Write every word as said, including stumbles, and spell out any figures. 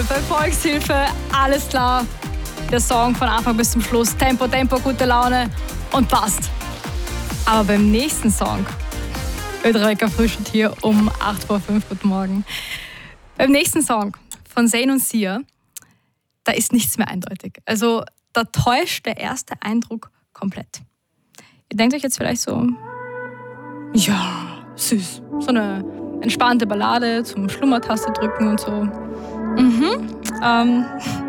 bei Volkshilfe, alles klar. Der Song von Anfang bis zum Schluss. Tempo, Tempo, gute Laune und passt. Aber beim nächsten Song, Rebecca Frühstück hier um acht vor fünf, guten Morgen. Beim nächsten Song von Zayn und Sia, da ist nichts mehr eindeutig. Also da täuscht der erste Eindruck komplett. Ihr denkt euch jetzt vielleicht so, ja, süß. So eine entspannte Ballade zum Schlummertaste drücken und so. Mhm. Ähm,